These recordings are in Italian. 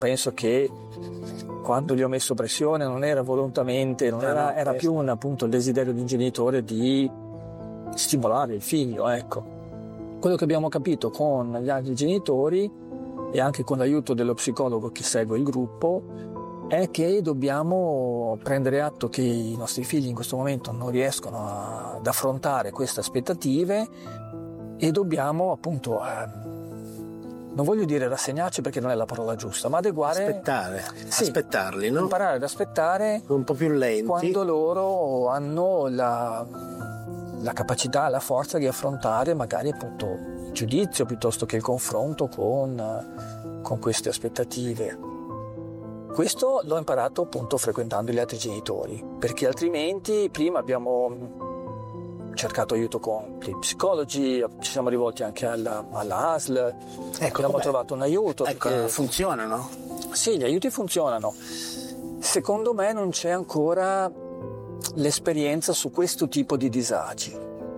penso che quando gli ho messo pressione non era volontariamente, era più appunto il desiderio di un genitore di stimolare il figlio, ecco. Quello che abbiamo capito con gli altri genitori e anche con l'aiuto dello psicologo che segue il gruppo è che dobbiamo prendere atto che i nostri figli in questo momento non riescono ad affrontare queste aspettative e dobbiamo appunto, non voglio dire rassegnarci perché non è la parola giusta, ma adeguare, aspettarli, no? Imparare ad aspettare un po' più lenti quando loro hanno la capacità, la forza di affrontare magari appunto il giudizio piuttosto che il confronto con queste aspettative. Questo l'ho imparato appunto frequentando gli altri genitori, perché altrimenti prima abbiamo cercato aiuto con gli psicologi, ci siamo rivolti anche alla ASL, abbiamo trovato un aiuto. Funzionano? Sì, gli aiuti funzionano. Secondo me non c'è ancora l'esperienza su questo tipo di disagi.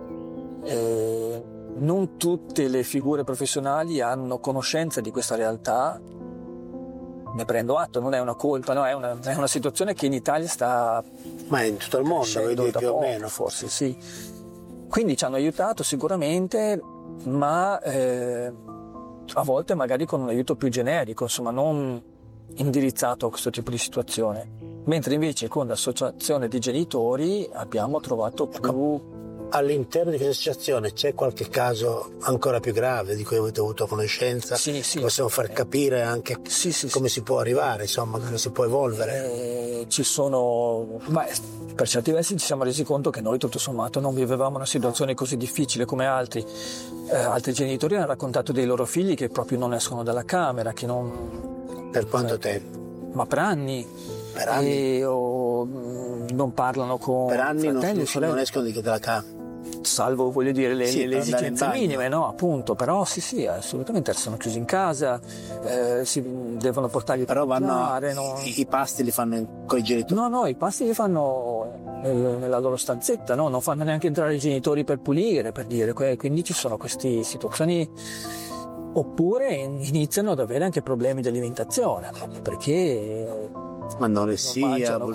Non tutte le figure professionali hanno conoscenza di questa realtà. Ne prendo atto, non è una colpa, no? È una situazione che in Italia sta... Ma in tutto il mondo, vedi, più o meno. Forse sì. Quindi ci hanno aiutato sicuramente, ma a volte magari con un aiuto più generico, insomma non indirizzato a questo tipo di situazione. Mentre invece con l'associazione di genitori abbiamo trovato più... All'interno di questa associazione c'è qualche caso ancora più grave di cui avete avuto conoscenza? Sì. Possiamo far capire anche come si può arrivare, insomma, come si può evolvere? Ci sono... per certi versi ci siamo resi conto che noi tutto sommato non vivevamo una situazione così difficile come altri. Altri genitori hanno raccontato dei loro figli che proprio non escono dalla camera, che non... Per quanto tempo? Ma per anni. Per anni? Non parlano con per anni fratelli, non escono dalla camera. Salvo, voglio dire, le esigenze minime, no? Appunto, però sì, assolutamente sono chiusi in casa, si devono portarli però per mangiare. I pasti li fanno con i genitori? No, i pasti li fanno nella loro stanzetta, no? Non fanno neanche entrare i genitori per pulire, per dire, quindi ci sono queste situazioni. Oppure iniziano ad avere anche problemi di alimentazione, perché ma non mangiano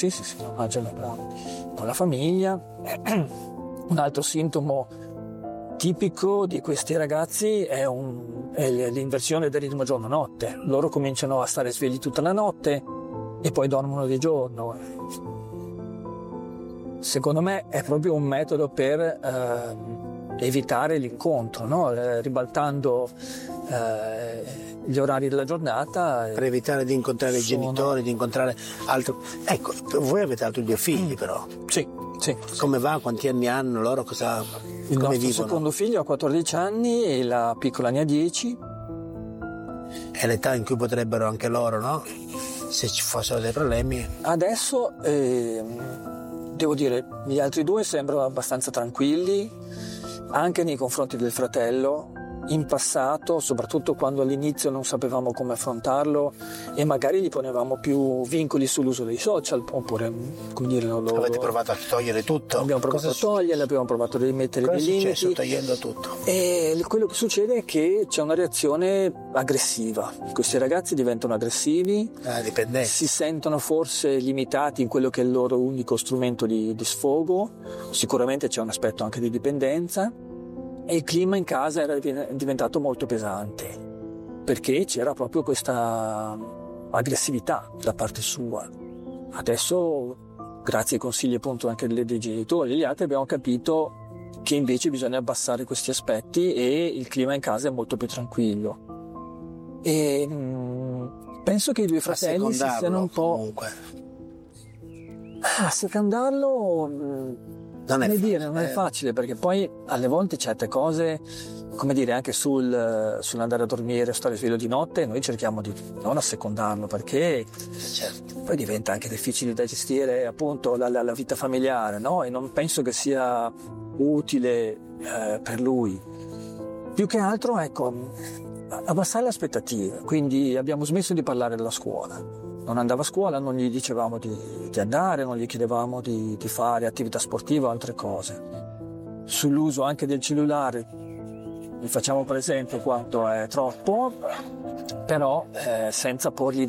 con la famiglia. Un altro sintomo tipico di questi ragazzi è l'inversione del ritmo giorno-notte. Loro cominciano a stare svegli tutta la notte e poi dormono di giorno. Secondo me è proprio un metodo per evitare l'incontro, no? Ribaltando gli orari della giornata. Per evitare di incontrare i genitori, di incontrare altro. Ecco, voi avete altri 2 figli però. Sì. Come va? Quanti anni hanno loro? Come vivono? Il secondo figlio ha 14 anni e la piccola ne ha 10. È l'età in cui potrebbero anche loro, no? Se ci fossero dei problemi. Adesso devo dire, gli altri 2 sembrano abbastanza tranquilli, anche nei confronti del fratello. In passato, soprattutto quando all'inizio non sapevamo come affrontarlo e magari gli ponevamo più vincoli sull'uso dei social, oppure, come dire, avete provato a togliere tutto? Abbiamo provato a toglierle, abbiamo provato a rimettere dei limiti. Cosa è successo togliendo tutto? E quello che succede è che c'è una reazione aggressiva. Questi ragazzi diventano aggressivi, dipendenti. Si sentono forse limitati in quello che è il loro unico strumento di sfogo. Sicuramente c'è un aspetto anche di dipendenza. E il clima in casa era diventato molto pesante, perché c'era proprio questa aggressività da parte sua. Adesso, grazie ai consigli appunto anche dei genitori e degli altri, abbiamo capito che invece bisogna abbassare questi aspetti e il clima in casa è molto più tranquillo. E penso che i 2 fratelli si siano un po'... Comunque. Assecondarlo... Non è facile, perché poi alle volte certe cose, come dire, anche sull'andare a dormire o stare sveglio di notte, noi cerchiamo di non assecondarlo, perché poi diventa anche difficile da gestire appunto la vita familiare, no? E non penso che sia utile per lui. Più che altro, ecco, abbassare le aspettative. Quindi abbiamo smesso di parlare della scuola. Non andava a scuola, non gli dicevamo di andare, non gli chiedevamo di fare attività sportiva o altre cose. Sull'uso anche del cellulare gli facciamo presente quanto è troppo, però senza porgli